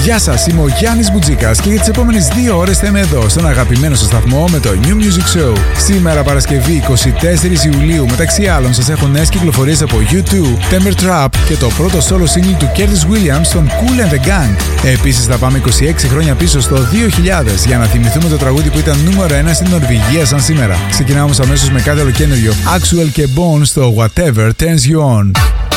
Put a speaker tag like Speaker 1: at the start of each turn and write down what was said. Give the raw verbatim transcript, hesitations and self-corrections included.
Speaker 1: Γεια σας, είμαι ο Γιάννης Μπουτζίκας και για τις επόμενες δύο ώρες θα είμαι εδώ στον αγαπημένο σας σταθμό με το New Music Show. Σήμερα Παρασκευή εικοστή τέταρτη Ιουλίου, μεταξύ άλλων σας έχω νέες κυκλοφορίες από γιου τού, Temper Trap και το πρώτο solo single του Curtis Williams στον Kool and the Gang. Επίσης θα πάμε είκοσι έξι χρόνια πίσω στο δύο χιλιάδες για να θυμηθούμε το τραγούδι που ήταν νούμερο ένα στην Νορβηγία σαν σήμερα. Ξεκινάμε όμως αμέσως με κάτι ολοκαίνουργιο, Axwell και Bones στο Whatever Turns You On.